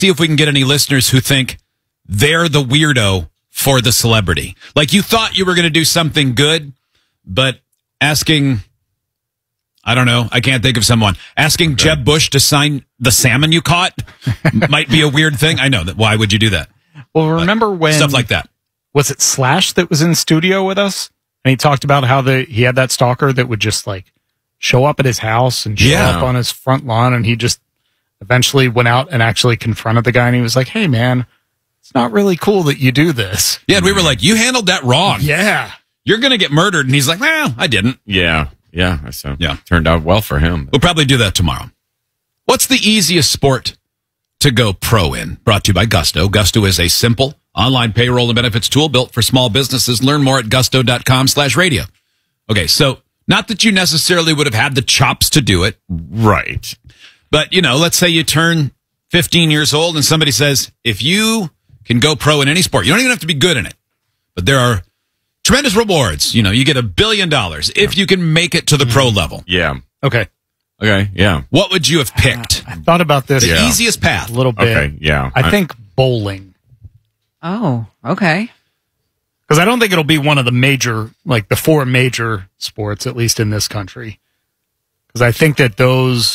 See if we can get any listeners who think they're the weirdo for the celebrity. Like you thought you were going to do something good, but asking, I don't know, I can't think of someone. Asking Jeb Bush to sign the salmon you caught might be a weird thing. I know that. Why would you do that? Well, remember when stuff like that. Was it Slash that was in studio with us? And he talked about how he had that stalker that would just like show up at his house and show up on his front lawn. And he just eventually went out and actually confronted the guy. And he was like, hey, man, it's not really cool that you do this. Yeah. And we were like, you handled that wrong. Yeah. You're going to get murdered. And he's like, well, I didn't. Yeah. Yeah. So yeah. Turned out well for him. We'll probably do that tomorrow. What's the easiest sport to go pro in? Brought to you by Gusto. Gusto is a simple online payroll and benefits tool built for small businesses. Learn more at gusto.com/radio. Okay, so not that you necessarily would have had the chops to do it. Right. But, you know, let's say you turn 15 years old and somebody says, if you can go pro in any sport, you don't even have to be good in it. But there are tremendous rewards. You know, you get $1 billion if you can make it to the pro level. Yeah. Okay. Okay, yeah. What would you have picked? I thought about this. The easiest path. A little bit. Okay, yeah. I think bowling. Oh, okay. Because I don't think it'll be one of the major, like the 4 major sports, at least in this country. Because I think that those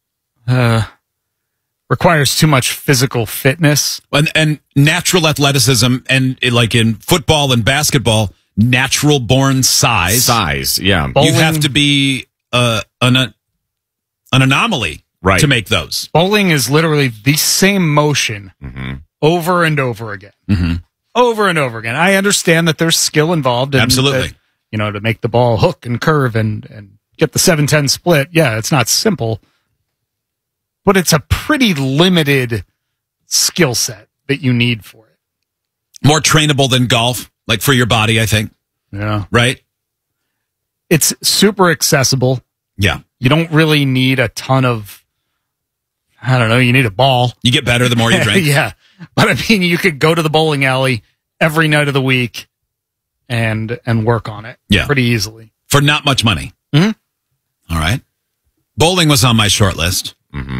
requires too much physical fitness. And natural athleticism, and like in football and basketball, natural born size. Yeah. Bowling, you have to be an anomaly to make those. Bowling is literally the same motion over and over again. Over and over again. I understand that there's skill involved. And absolutely. That, you know, to make the ball hook and curve and get the 7-10 split. Yeah, it's not simple. But it's a pretty limited skill set that you need for it. More trainable than golf, like for your body, I think. Yeah. Right? It's super accessible. Yeah. You don't really need a ton of, I don't know, you need a ball. You get better the more you drink. Yeah. But I mean, you could go to the bowling alley every night of the week and work on it pretty easily. For not much money. Mm-hmm. All right. Bowling was on my short list.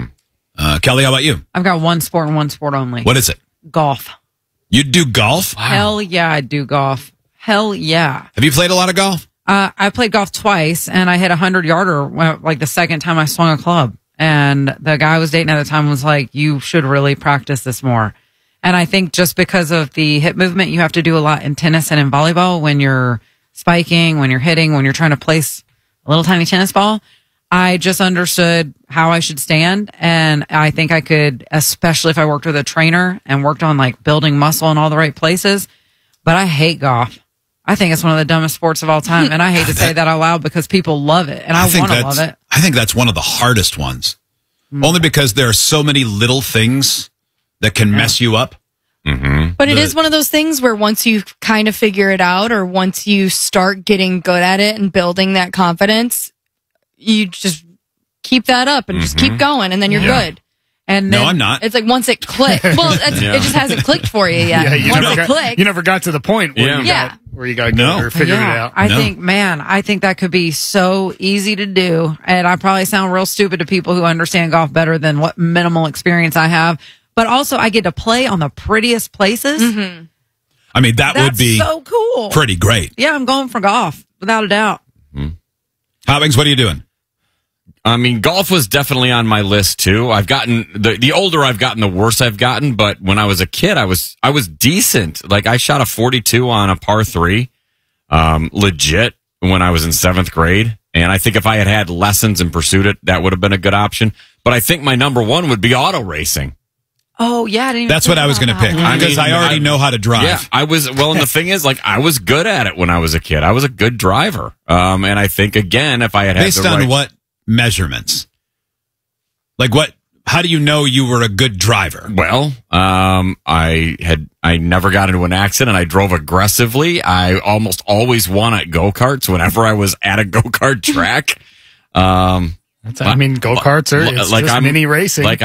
Kelly, how about you? I've got one sport and one sport only. What is it? Golf. You'd do golf? Wow. Hell yeah, I'd do golf. Hell yeah. Have you played a lot of golf? I played golf twice, and I hit 100-yarder like the second time I swung a club. And the guy I was dating at the time was like, you should really practice this more. And I think just because of the hip movement, you have to do a lot in tennis and in volleyball when you're spiking, when you're hitting, when you're trying to place a little tiny tennis ball. I just understood how I should stand. And I think I could, especially if I worked with a trainer and worked on like building muscle in all the right places. But I hate golf. I think it's one of the dumbest sports of all time. And I hate to say that out loud because people love it. And I want to love it. I think that's one of the hardest ones. Only because there are so many little things that can mess you up. But it is one of those things where once you kind of figure it out, or once you start getting good at it and building that confidence, you just keep that up and just keep going, and then you're good. And then no, I'm not. It's like once it clicks. Well, it just hasn't clicked for you yet. You never got to the point where you got to figure it out. I think that could be so easy to do. And I probably sound real stupid to people who understand golf better than what minimal experience I have. But also, I get to play on the prettiest places. I mean, that would be so cool. Pretty great. Yeah, I'm going for golf, without a doubt. Hobbings, what are you doing? I mean, golf was definitely on my list too. I've gotten the older I've gotten, the worse I've gotten. But when I was a kid, I was decent. Like I shot a 42 on a par 3, legit when I was in 7th grade. And I think if I had had lessons and pursued it, that would have been a good option. But I think my number one would be auto racing. Oh yeah, I didn't even that's what I was going to pick because I already know how to drive. Yeah, I was. Well, and the thing is, like, I was good at it when I was a kid. I was a good driver. And I think again, if I had based on what measurements, like what? How do you know you were a good driver? Well, I never got into an accident. I drove aggressively. I almost always won at go-karts whenever I was at a go-kart track. I mean, go-karts are like just mini racing. Like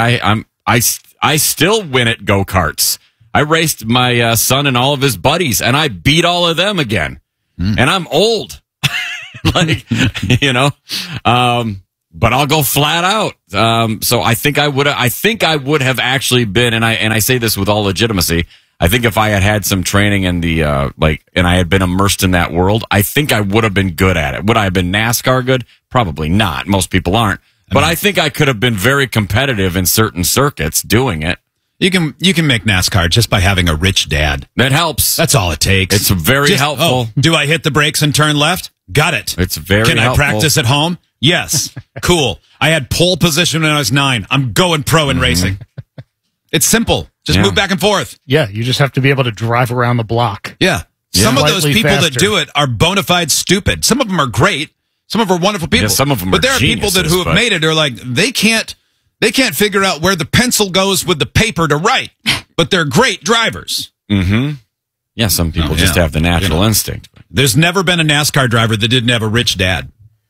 I still win at go-karts. I raced my son and all of his buddies, and I beat all of them again. And I'm old. Like, you know, but I'll go flat out. So I think I would have actually been, and I say this with all legitimacy. I think if I had some training in the and I had been immersed in that world, I think I would have been good at it. Would I have been NASCAR good? Probably not. Most people aren't. But I think I could have been very competitive in certain circuits doing it. You can make NASCAR just by having a rich dad. That helps. That's all it takes. It's very helpful. Oh, do I hit the brakes and turn left? Got it. It's very Can helpful. I practice at home? Yes. Cool. I had pole position when I was 9. I'm going pro in racing. It's simple. Just move back and forth. Yeah, you just have to be able to drive around the block. Yeah. Some of those Slightly people faster. that do it are bona fide stupid. Some of them are great. Some of them are wonderful people. Yeah, some of them but are there are people who have made it are like they can't figure out where the pencil goes with the paper to write, but they're great drivers. Mm-hmm. Yeah, some people just have the natural instinct. There's never been a NASCAR driver that didn't have a rich dad.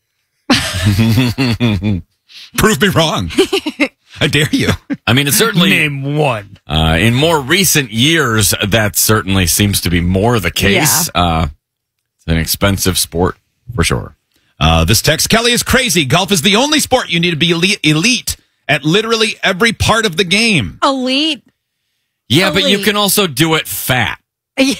Prove me wrong. I dare you. I mean, it's certainly Name one. in more recent years that certainly seems to be more the case. It's an expensive sport for sure. This text, Kelly is crazy. Golf is the only sport you need to be elite at literally every part of the game. Elite. Yeah, but you Elite. can also do it fat. Yeah.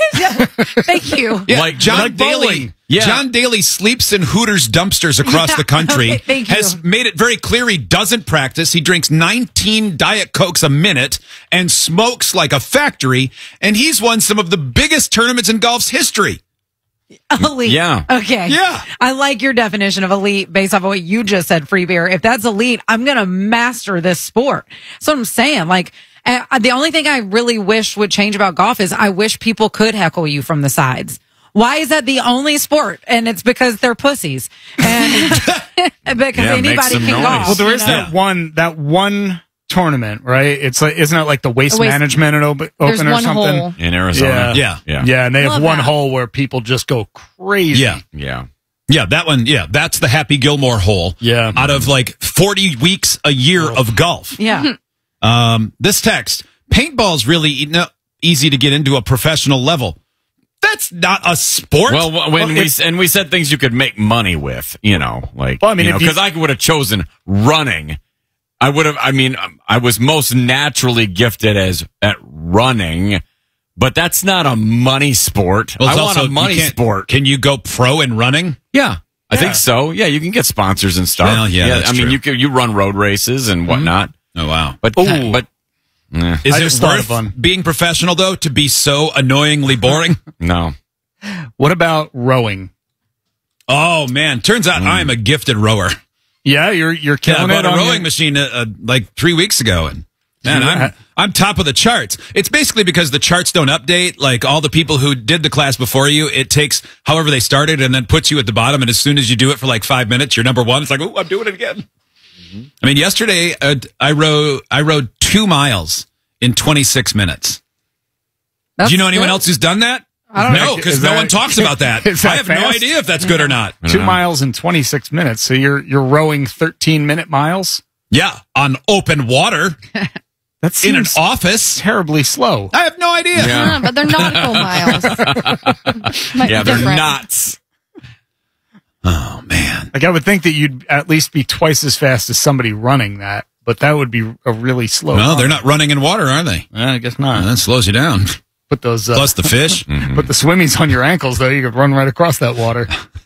Thank you. Yeah, Like- John like Daly. bowling. Yeah. John Daly sleeps in Hooters dumpsters across the country. Okay, thank you. Has made it very clear he doesn't practice. He drinks 19 Diet Cokes a minute and smokes like a factory. And he's won some of the biggest tournaments in golf's history. Elite. Yeah. Okay. Yeah. I like your definition of elite based off of what you just said, Free Beer. If that's elite, I'm going to master this sport. That's what I'm saying. Like, the only thing I really wish would change about golf is I wish people could heckle you from the sides. Why is that the only sport? And it's because they're pussies. And because Yeah, make anybody some can noise. golf. Well, there is you know? that one tournament, right? It's like, isn't it like the Waste Management and Open There's or one something? hole. In Arizona. Yeah. Yeah, and they have Love one that. hole where people just go crazy. Yeah. Yeah. Yeah, that one. Yeah, that's the Happy Gilmore hole. Yeah. Out of like 40 weeks a year of golf. Yeah. This text, paintball's really easy to get into a professional level. That's not a sport. Well, we said things you could make money with, like, Well, I mean, because I would have chosen running. I would have, I was most naturally gifted at running, but that's not a money sport. Well, it's I want also- a money you can't- sport. Can you go pro in running? Yeah. I think so. Yeah, you can get sponsors and stuff. Well, yeah, that's I mean, true. you run road races and whatnot. Oh, wow. But Is I it just thought of worth one. being professional, though, to be so annoyingly boring? no. What about rowing? Oh, man. Turns out I'm a gifted rower. Yeah, you're Yeah, I killing bought it a on rowing your- machine like 3 weeks ago, and man, Yeah. I'm top of the charts. It's basically because the charts don't update. Like all the people who did the class before you, it takes however they started and then puts you at the bottom. And as soon as you do it for like 5 minutes, you're number one. It's like, oh, I'm doing it again. I mean, yesterday I rode 2 miles in 26 minutes. Do you know anyone else who's done that? I don't know. No, because Is no that- one talks about that. is that I have no fast? idea if that's good or not. 2 miles in 26 minutes. So you're rowing 13-minute miles? Yeah, on open water That in an seems office. terribly slow. I have no idea. Yeah. But they're nautical miles. Might Yeah, be they're different. nuts. Oh man. Like I would think that you'd at least be twice as fast as somebody running that, but that would be a really slow. Well, run. they're not running in water, are they? I guess not. That slows you down. Put those Plus the fish. put the swimmies on your ankles though. You could run right across that water.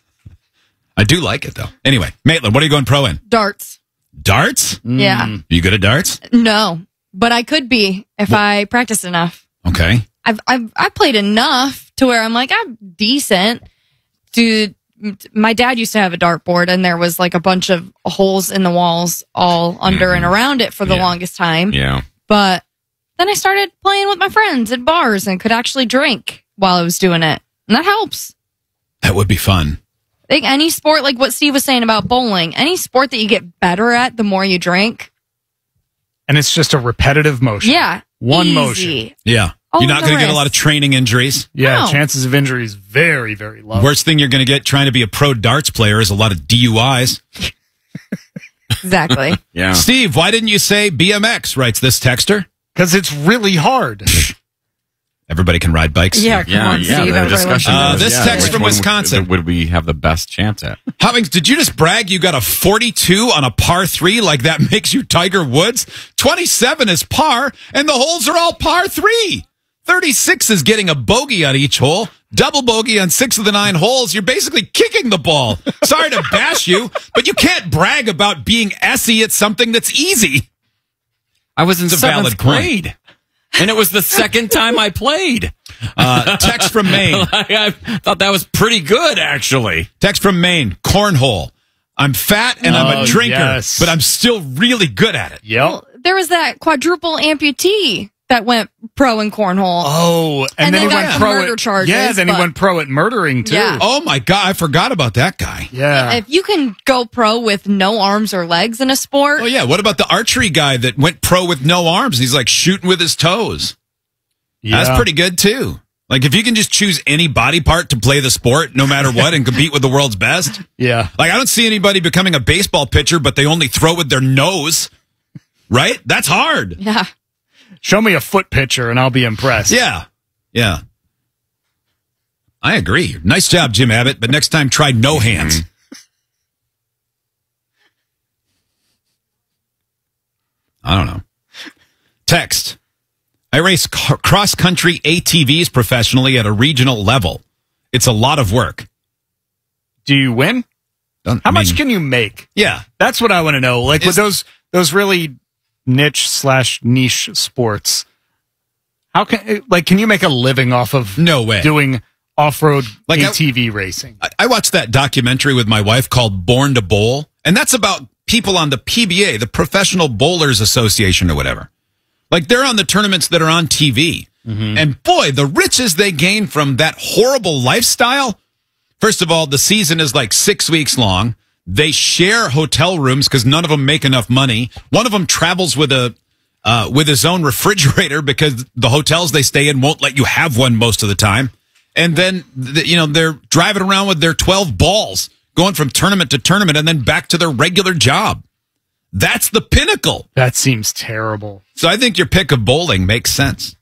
I do like it though. Anyway, Maitland, what are you going pro in? Darts. Darts? Yeah. Are you good at darts? No, but I could be if I practice enough. Okay. I've played enough to where I'm like, I'm decent. Dude, my dad used to have a dartboard and there was like a bunch of holes in the walls all under and around it for the Yeah. longest time. Yeah. But then I started playing with my friends at bars and could actually drink while I was doing it. And that helps. That would be fun. I think any sport, like what Steve was saying about bowling, any sport that you get better at the more you drink. And it's just a repetitive motion. Yeah. One easy. motion. Yeah. All You're not the going to get a rest. lot of training injuries. Yeah, No. chances of injury is very, very low. Worst thing you're going to get trying to be a pro darts player is a lot of DUIs. Exactly. Yeah. Steve, why didn't you say BMX? Writes this texter. Because it's really hard. Everybody can ride bikes. Yeah, come on, Steve. The Everybody discussion wants this was, text which from one Wisconsin. would we have the best chance at? Hummings, did you just brag you got a 42 on a par 3 like that makes you Tiger Woods? 27 is par, and the holes are all par 3. 36 is getting a bogey on each hole. Double bogey on 6 of the 9 holes. You're basically kicking the ball. Sorry to bash you, but you can't brag about being essy at something that's easy. I was in It's a valid 7th grade. And it was the second time I played. Text from Maine. I thought that was pretty good, actually. Text from Maine. Cornhole. I'm fat and I'm a drinker, yes. but I'm still really good at it. Yep. There was that quadruple amputee that went pro in cornhole. Oh, and then he got went some pro murder at charges, Yeah, then he but- went pro at murdering too. Yeah. Oh my God, I forgot about that guy. Yeah. If you can go pro with no arms or legs in a sport, Oh yeah, what about the archery guy that went pro with no arms? He's like shooting with his toes. Yeah. That's pretty good too. Like if you can just choose any body part to play the sport, no matter what, and compete with the world's best. Yeah. Like I don't see anybody becoming a baseball pitcher, but they only throw with their nose. Right? That's hard. yeah. Show me a foot picture and I'll be impressed. Yeah. Yeah. I agree. Nice job, Jim Abbott, but next time try no hands. I don't know. Text. I race cross-country ATVs professionally at a regional level. It's a lot of work. Do you win? How much can you make? Yeah. That's what I want to know. Like with those really niche / sports, how can you make a living off of No way. doing off-road Like ATV racing? I watched that documentary with my wife called Born to Bowl, and that's about people on the PBA, the Professional Bowlers Association or whatever. Like they're on the tournaments that are on TV. And boy, the riches they gain from that horrible lifestyle. First of all, the season is like 6 weeks long. They share hotel rooms because none of them make enough money. One of them travels with his own refrigerator because the hotels they stay in won't let you have one most of the time. And then, they're driving around with their 12 balls, going from tournament to tournament and then back to their regular job. That's the pinnacle. That seems terrible. So I think your pick of bowling makes sense.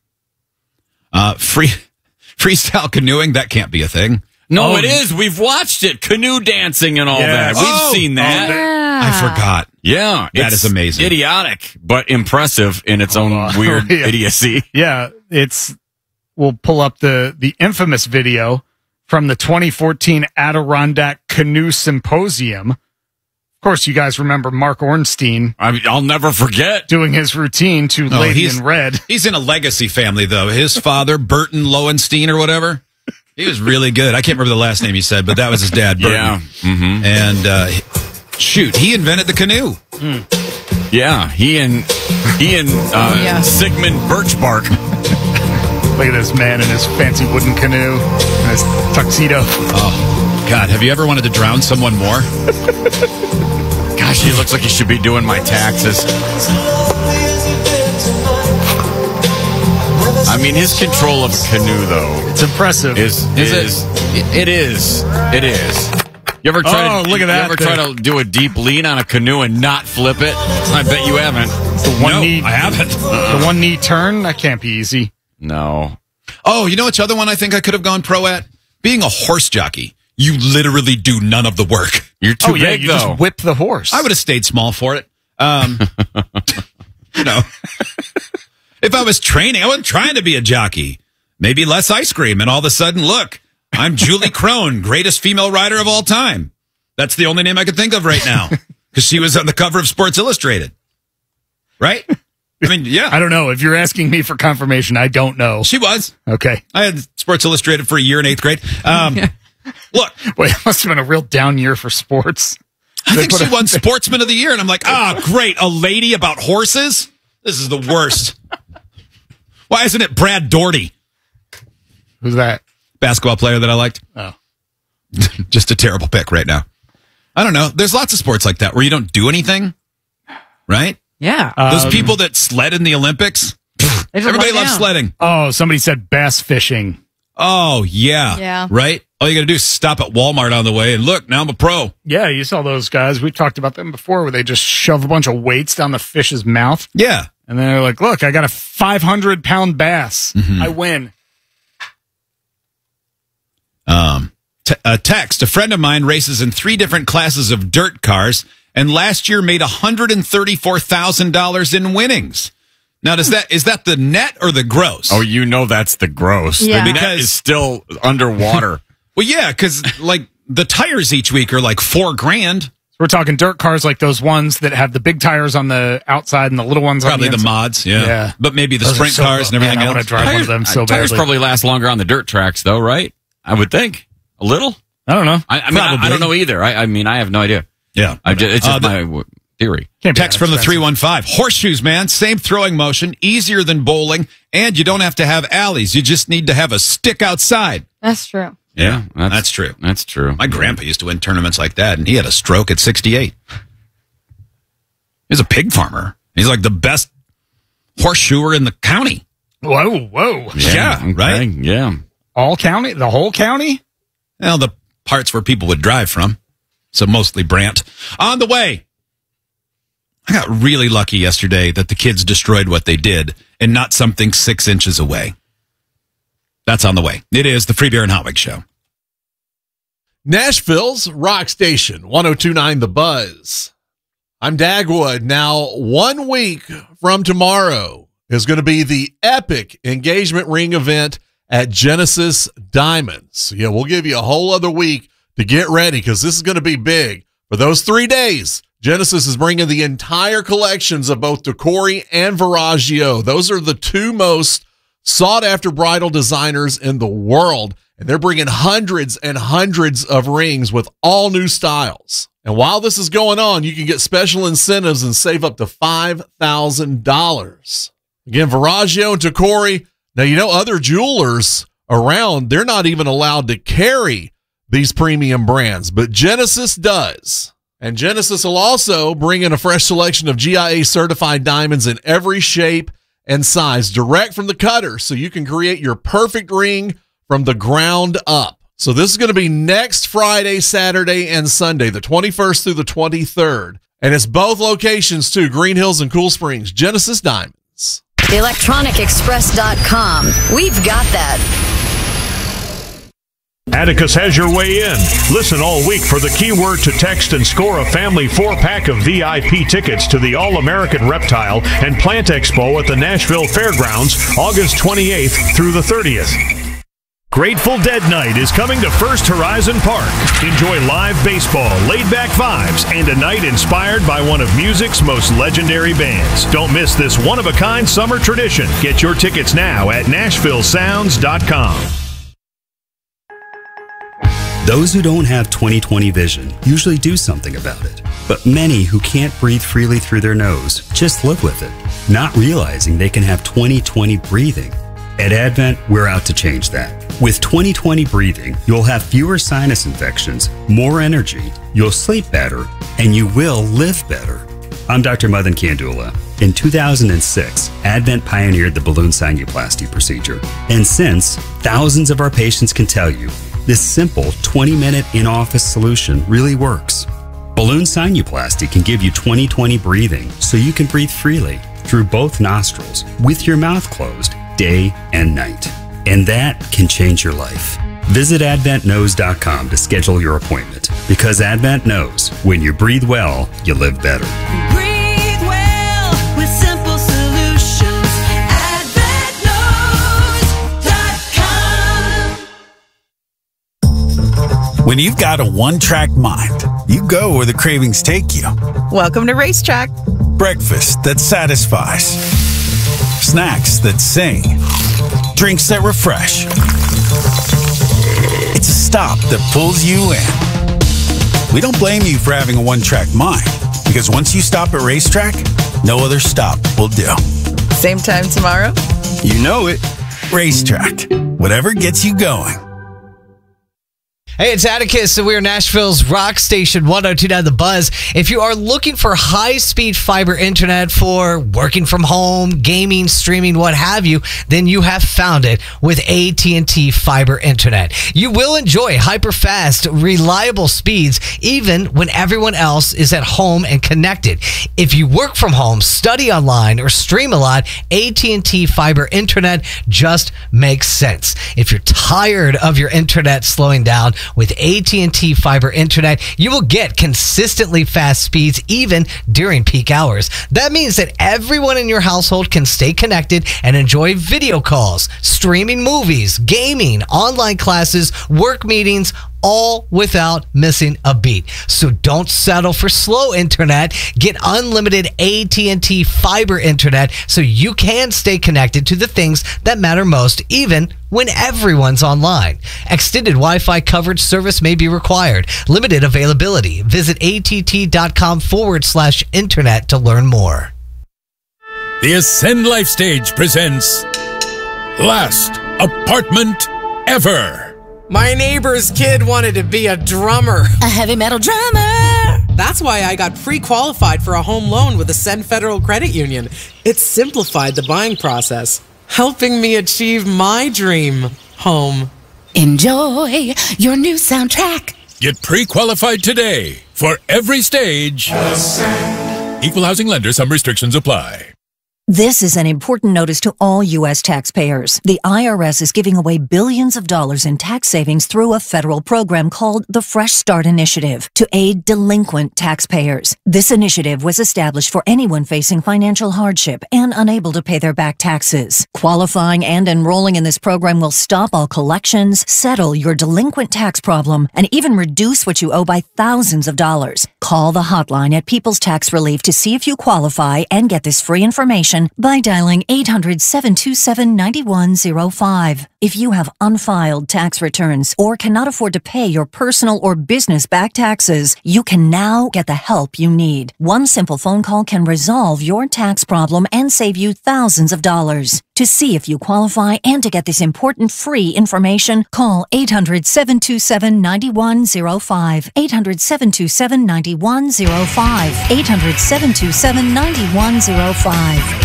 Freestyle canoeing, that can't be a thing. No, it is. We've watched it. Canoe dancing and all Yes. that. We've seen that. I forgot. Yeah. That is amazing. Idiotic, but impressive in its own weird Yeah. idiocy. Yeah, we'll pull up the infamous video from the 2014 Adirondack Canoe Symposium. Of course, you guys remember Mark Ornstein I'll never forget. doing his routine to Lady in Red. He's in a legacy family, though. His father, Burton Lowenstein or whatever, he was really good. I can't remember the last name he said, but that was his dad, Burton. Yeah. Mm-hmm. And he invented the canoe. Yeah. He and Sigmund Birchbark. Look at this man in his fancy wooden canoe and his tuxedo. Oh, God. Have you ever wanted to drown someone more? Gosh, he looks like he should be doing my taxes. I mean, his control of a canoe, though, It's impressive. it is. You ever try look at that. You ever try to do a deep lean on a canoe and not flip it? I bet you haven't. the one No, knee, I haven't. The one knee turn, that can't be easy. No. Oh, you know which other one I think I could have gone pro at? Being a horse jockey. You literally do none of the work. You're too yeah, big, you though. just whip the horse. I would have stayed small for it. If I was training, I wasn't trying to be a jockey. Maybe less ice cream, and all of a sudden, look, I'm Julie Crone, greatest female rider of all time. That's the only name I could think of right now because she was on the cover of Sports Illustrated. Right? I mean, yeah. I don't know. If you're asking me for confirmation, I don't know. She was. Okay. I had Sports Illustrated for a year in 8th grade. Look, Wait, it must have been a real down year for sports. I think she won Sportsman of the Year, and I'm like, great, a lady about horses? This is the worst. Why isn't it Brad Daugherty? Who's that? Basketball player that I liked. Oh. Just a terrible pick right now. I don't know. There's lots of sports like that where you don't do anything, right? Yeah. Those people that sled in the Olympics, They just everybody lay loves down. sledding. Oh, somebody said bass fishing. Oh, yeah. Yeah. Right? All you got to do is stop at Walmart on the way and look, now I'm a pro. Yeah, you saw those guys. We talked about them before where they just shove a bunch of weights down the fish's mouth. Yeah. And then they're like, look, I got a 500-pound bass. I win. A text. A friend of mine races in 3 different classes of dirt cars, and last year made $134,000 in winnings. Now, is that the net or the gross? Oh, you know that's the gross. Yeah. The net is still underwater. Well, yeah, because like the tires each week are like $4,000. We're talking dirt cars like those ones that have the big tires on the outside and the little ones Probably on the the inside. mods, yeah. Yeah. But maybe the Those are sprint so cars and everything I else. want to drive one of them so Tires badly. probably last longer on the dirt tracks, though, right? I would think. A little? I don't know. I don't know either. I mean, I have no idea. Yeah. It's just my theory. Text from the 315. Horseshoes, man. Same throwing motion, easier than bowling, and you don't have to have alleys. You just need to have a stick outside. That's true. Yeah, that's true. That's true. My grandpa used to win tournaments like that, and he had a stroke at 68. He's a pig farmer. He's like the best horseshoer in the county. Whoa. Yeah, right? Yeah. All county? The whole county? Well, the parts where people would drive from. So mostly Brant. On the way. I got really lucky yesterday that the kids destroyed what they did and not something 6 inches away. That's on the way. It is the Free Beer and Hot Wings Show. Nashville's Rock Station, 102.9 The Buzz. I'm Dagwood. Now, 1 week from tomorrow is going to be the epic engagement ring event at Genesis Diamonds. Yeah, we'll give you a whole other week to get ready because this is going to be big. For those 3 days, Genesis is bringing the entire collections of both Decore and Veragio. Those are the 2 most sought-after bridal designers in the world, and they're bringing hundreds and hundreds of rings with all new styles. And while this is going on, you can get special incentives and save up to $5,000. Again, Veragio and Decore. Now, you know, other jewelers around, they're not even allowed to carry these premium brands, but Genesis does. And Genesis will also bring in a fresh selection of GIA certified diamonds in every shape and size, direct from the cutter, so you can create your perfect ring from the ground up. So this is going to be next Friday, Saturday, and Sunday, the 21st through the 23rd. And it's both locations too, Green Hills and Cool Springs. Genesis Diamonds. ElectronicExpress.com. We've got that. Atticus has your way in. Listen all week for the keyword to text and score a family 4-pack of VIP tickets to the All-American Reptile and Plant Expo at the Nashville Fairgrounds, August 28th through the 30th. Grateful Dead Night is coming to First Horizon Park. Enjoy live baseball, laid-back vibes, and a night inspired by one of music's most legendary bands. Don't miss this one-of-a-kind summer tradition. Get your tickets now at NashvilleSounds.com. Those who don't have 20/20 vision usually do something about it. But many who can't breathe freely through their nose just live with it, not realizing they can have 20/20 breathing. At Advent, we're out to change that. With 20/20 breathing, you'll have fewer sinus infections, more energy, you'll sleep better, and you will live better. I'm Dr. Madan Kandula. In 2006, Advent pioneered the balloon sinuplasty procedure. And since, thousands of our patients can tell you, this simple 20-minute in-office solution really works. Balloon sinuplasty can give you 20/20 breathing so you can breathe freely through both nostrils with your mouth closed day and night. And that can change your life. Visit AdventKnows.com to schedule your appointment because Advent knows when you breathe well, you live better. Breathe well with simple solutions. AdventKnows.com. When you've got a one-track mind, you go where the cravings take you. Welcome to Racetrack. Breakfast that satisfies. Snacks that sing. Drinks that refresh. It's a stop that pulls you in. We don't blame you for having a one-track mind, because once you stop at Racetrack, no other stop will do. Same time tomorrow? You know it. Racetrack. Whatever gets you going. Hey, it's Atticus, and we are Nashville's rock station, 102.9 The Buzz. If you are looking for high-speed fiber internet for working from home, gaming, streaming, what have you, then you have found it with AT&T Fiber Internet. You will enjoy hyper-fast, reliable speeds, even when everyone else is at home and connected. If you work from home, study online, or stream a lot, AT&T Fiber Internet just makes sense. If you're tired of your internet slowing down, with AT&T Fiber Internet, you will get consistently fast speeds even during peak hours. That means that everyone in your household can stay connected and enjoy video calls, streaming movies, gaming, online classes, work meetings, all without missing a beat. So don't settle for slow internet. Get unlimited AT&T Fiber Internet so you can stay connected to the things that matter most, even when everyone's online. Extended Wi-Fi coverage service may be required. Limited availability. Visit att.com/internet to learn more. The Ascend Life Stage presents Last Apartment Ever. My neighbor's kid wanted to be a drummer. A heavy metal drummer. That's why I got pre-qualified for a home loan with Ascend Federal Credit Union. It simplified the buying process, helping me achieve my dream home. Enjoy your new soundtrack. Get pre-qualified today for every stage. Ascend. Equal housing lender. Some restrictions apply. This is an important notice to all U.S. taxpayers. The IRS is giving away billions of dollars in tax savings through a federal program called the Fresh Start Initiative to aid delinquent taxpayers. This initiative was established for anyone facing financial hardship and unable to pay their back taxes. Qualifying and enrolling in this program will stop all collections, settle your delinquent tax problem, and even reduce what you owe by thousands of dollars. Call the hotline at People's Tax Relief to see if you qualify and get this free information by dialing 800-727-9105. If you have unfiled tax returns or cannot afford to pay your personal or business back taxes, you can now get the help you need. One simple phone call can resolve your tax problem and save you thousands of dollars. To see if you qualify and to get this important free information, call 800-727-9105. 800-727-9105. 800-727-9105.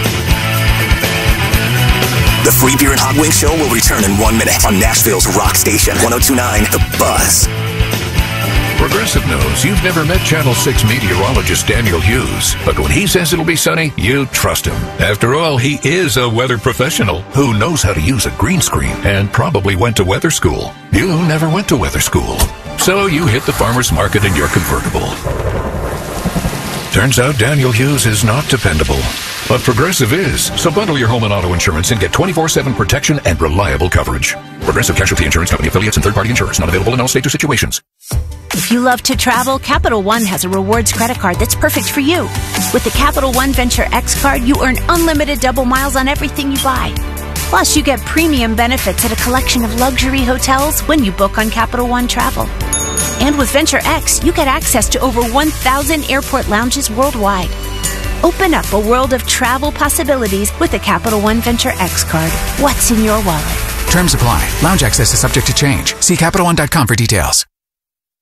The Free Beer and Hot Wings Show will return in 1 minute on Nashville's rock station, 102.9 The Buzz. Progressive knows you've never met Channel 6 meteorologist Daniel Hughes, but when he says it'll be sunny, you trust him. After all, he is a weather professional who knows how to use a green screen and probably went to weather school. You never went to weather school, so you hit the farmer's market in your convertible. Turns out Daniel Hughes is not dependable, but Progressive is. So bundle your home and auto insurance and get 24/7 protection and reliable coverage. Progressive Casualty Insurance Company affiliates and third-party insurers. Not available in all states or situations. If you love to travel, Capital One has a rewards credit card that's perfect for you. With the Capital One Venture X card, you earn unlimited double miles on everything you buy. Plus, you get premium benefits at a collection of luxury hotels when you book on Capital One Travel. And with Venture X, you get access to over 1,000 airport lounges worldwide. Open up a world of travel possibilities with the Capital One Venture X card. What's in your wallet? Terms apply. Lounge access is subject to change. See CapitalOne.com for details.